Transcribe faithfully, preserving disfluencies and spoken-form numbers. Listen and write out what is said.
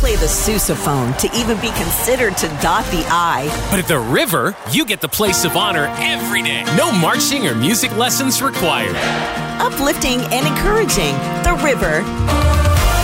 play the sousaphone to even be considered to dot the I. But at the River, you get the place of honor every day. No marching or music lessons required. Uplifting and encouraging. The River.